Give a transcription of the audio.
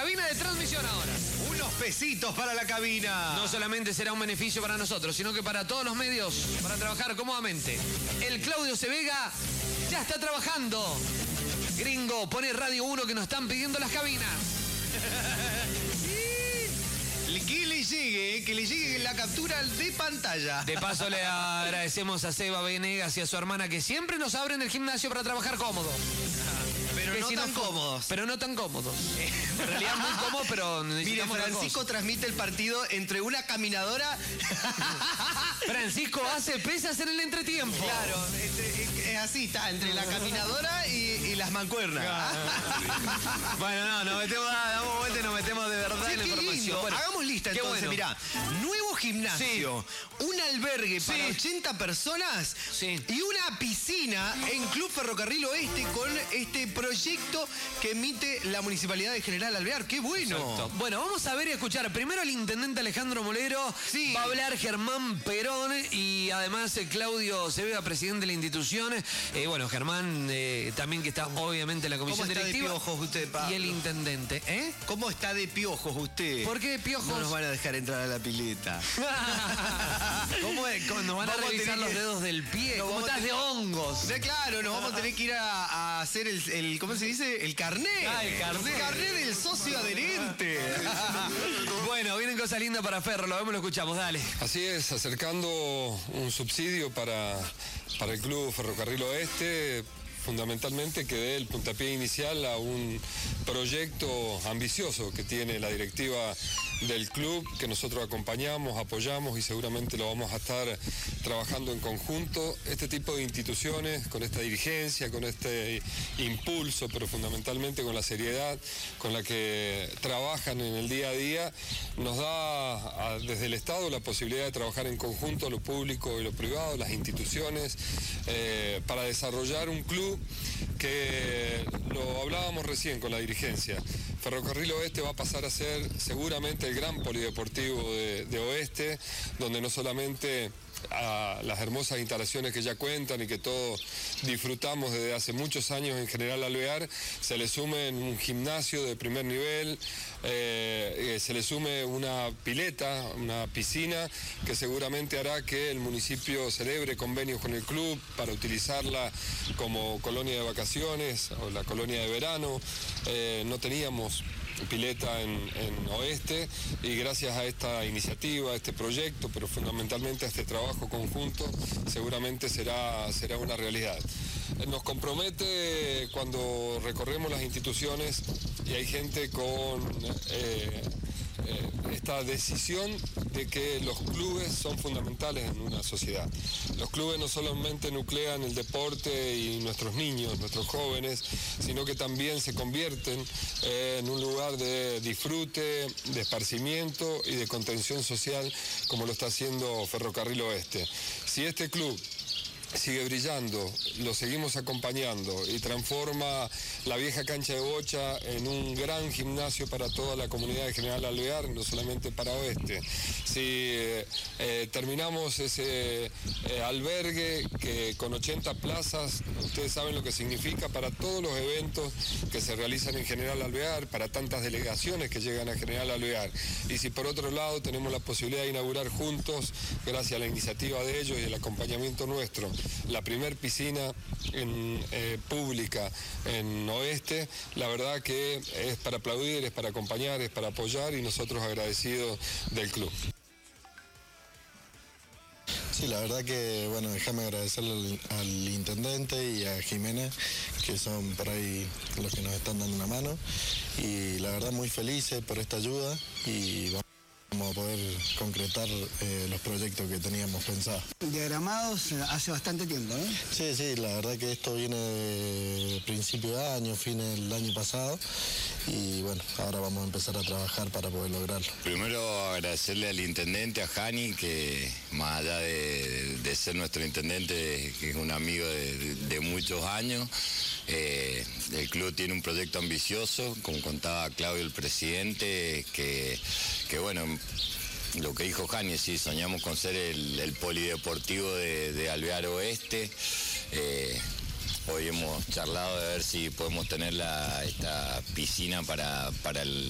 cabina de transmisión ahora. Unos pesitos para la cabina. No solamente será un beneficio para nosotros, sino que para todos los medios, para trabajar cómodamente. El Claudio Sevega ya está trabajando. Gringo, pone Radio 1 que nos están pidiendo las cabinas. Que le llegue la captura de pantalla. De paso le agradecemos a Seba Venegas y a su hermana que siempre nos abren el gimnasio para trabajar cómodo. Pero no tan cómodos. Pero no tan cómodos. En realidad muy cómodos, pero Mire, necesitamos Francisco transmite el partido entre una caminadora. Francisco hace pesas en el entretiempo. Claro, es así, está entre la caminadora y las mancuernas. Bueno, no, damos vuelta y nos metemos de verdad Sí, en la qué información. lindo. Bueno, hagamos lista qué entonces, bueno. mirá. Nuevo gimnasio, un albergue para 80 personas y una piscina en Club Ferrocarril Oeste con este proyecto que emite la Municipalidad de General Alvear. ¡Qué bueno! Exacto. Bueno, vamos a ver y escuchar primero al intendente Alejandro Molero. Va a hablar Germán Perón y además Claudio Sevega, presidente de la institución. Bueno, Germán también que está obviamente en la comisión directiva. ¿Cómo está de piojos usted, Pablo? Y el intendente. ¿Cómo está de piojos usted? ¿Por qué de piojos? No nos van a dejar entrar a la pileta. ¿Cómo es? Nos van a revisar los dedos del pie. ¿Cómo estás de hongos? Claro, nos vamos a tener que ir a hacer el ¿cómo se dice? El carnet. El carnet. El carnet del socio adherente. Bueno, vienen cosas lindas para Ferro, lo vemos, lo escuchamos, dale. Así es, acercando un subsidio para el Club Ferrocarril Oeste, fundamentalmente que dé el puntapié inicial a un proyecto ambicioso que tiene la directiva del club, que nosotros acompañamos, apoyamos y seguramente lo vamos a estar trabajando en conjunto. Este tipo de instituciones, con esta dirigencia, con este impulso, pero fundamentalmente con la seriedad con la que trabajan en el día a día, nos da desde el Estado la posibilidad de trabajar en conjunto lo público y lo privado, las instituciones, para desarrollar un club que lo hablábamos recién con la dirigencia. Ferrocarril Oeste va a pasar a ser seguramente el gran polideportivo de Oeste, donde no solamente a las hermosas instalaciones que ya cuentan y que todos disfrutamos desde hace muchos años en General Alvear, se le sume un gimnasio de primer nivel, se le sume una pileta, una piscina, que seguramente hará que el municipio celebre convenios con el club para utilizarla como colonia de vacaciones o la colonia de verano. No teníamos pileta en Oeste y gracias a esta iniciativa, a este proyecto, pero fundamentalmente a este trabajo conjunto, seguramente será una realidad. Nos compromete cuando recorremos las instituciones y hay gente con esta decisión de que los clubes son fundamentales en una sociedad. Los clubes no solamente nuclean el deporte y nuestros niños, nuestros jóvenes, sino que también se convierten en un lugar de disfrute, de esparcimiento y de contención social, como lo está haciendo Ferrocarril Oeste. Si este club sigue brillando, lo seguimos acompañando y transforma la vieja cancha de bocha en un gran gimnasio para toda la comunidad de General Alvear, no solamente para Oeste. Si terminamos ese albergue que con 80 plazas, ustedes saben lo que significa para todos los eventos que se realizan en General Alvear, para tantas delegaciones que llegan a General Alvear. Y si por otro lado tenemos la posibilidad de inaugurar juntos, gracias a la iniciativa de ellos y el acompañamiento nuestro, la primer piscina pública en Oeste, la verdad que es para aplaudir, es para acompañar, es para apoyar y nosotros agradecidos del club. Sí, la verdad que, bueno, déjame agradecerle al intendente y a Jiménez, que son por ahí los que nos están dando una mano, y la verdad muy felices por esta ayuda y vamos a poder concretar los proyectos que teníamos pensados. Diagramados hace bastante tiempo, ¿no? Sí, la verdad que esto viene de principio de año, fin del año pasado, y bueno, ahora vamos a empezar a trabajar para poder lograrlo. Primero agradecerle al intendente, a Jani, que más allá de ser nuestro intendente, que es un amigo de muchos años, el club tiene un proyecto ambicioso, como contaba Claudio, el presidente, que bueno, lo que dijo Jani, sí, soñamos con ser el polideportivo de Alvear Oeste. Hoy hemos charlado de ver si podemos tener esta piscina para el